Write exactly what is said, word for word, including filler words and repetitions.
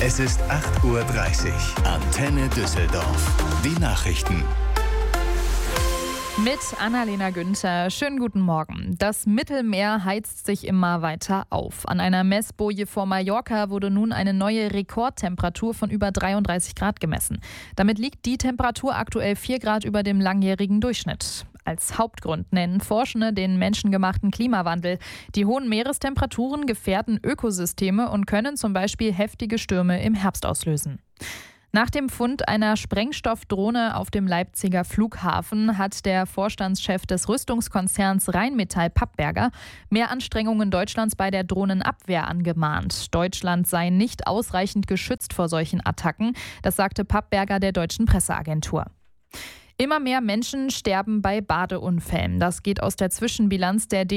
Es ist acht Uhr dreißig. Antenne Düsseldorf. Die Nachrichten. Mit Annalena Günther. Schönen guten Morgen. Das Mittelmeer heizt sich immer weiter auf. An einer Messboje vor Mallorca wurde nun eine neue Rekordtemperatur von über dreiunddreißig Grad gemessen. Damit liegt die Temperatur aktuell vier Grad über dem langjährigen Durchschnitt. Als Hauptgrund nennen Forschende den menschengemachten Klimawandel. Die hohen Meerestemperaturen gefährden Ökosysteme und können zum Beispiel heftige Stürme im Herbst auslösen. Nach dem Fund einer Sprengstoffdrohne auf dem Leipziger Flughafen hat der Vorstandschef des Rüstungskonzerns Rheinmetall Pappberger mehr Anstrengungen Deutschlands bei der Drohnenabwehr angemahnt. Deutschland sei nicht ausreichend geschützt vor solchen Attacken, das sagte Pappberger der deutschen Presseagentur. Immer mehr Menschen sterben bei Badeunfällen. Das geht aus der Zwischenbilanz der